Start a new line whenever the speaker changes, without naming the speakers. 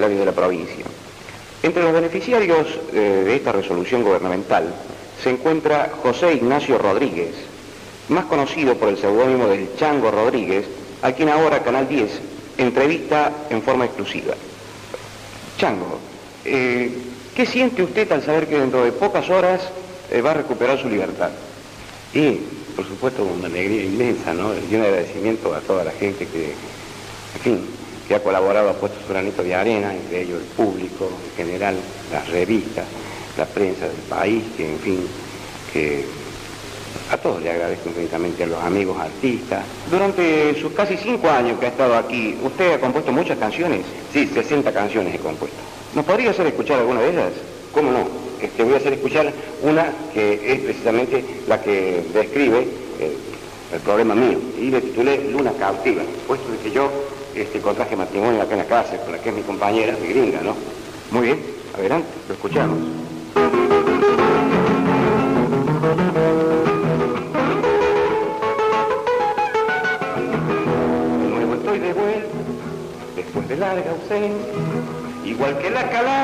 de la provincia. Entre los beneficiarios de esta resolución gubernamental se encuentra José Ignacio Rodríguez, más conocido por el seudónimo del Chango Rodríguez, a quien ahora Canal 10 entrevista en forma exclusiva. Chango, ¿qué siente usted al saber que dentro de pocas horas va a recuperar su libertad?
Y, por supuesto, una alegría inmensa, ¿no? Y un agradecimiento a toda la gente que, en fin, que ha colaborado, ha puesto su granito de arena, entre ellos el público, en general, las revistas, la prensa del país, que, en fin, que a todos le agradezco infinitamente, a los amigos artistas.
Durante sus casi 5 años que ha estado aquí, ¿usted ha compuesto muchas canciones?
Sí, 60 canciones he compuesto.
¿Nos podría hacer escuchar alguna de ellas?
¿Cómo no? Voy a hacer escuchar una que es precisamente la que describe el problema mío, y le titulé Luna Cautiva, puesto de que yo contraje matrimonio acá en la cárcel con la que es mi compañera, mi gringa, ¿no?
Muy bien, adelante, lo escuchamos.
De nuevo estoy de vuelta, después de larga ausencia, igual que la calaña.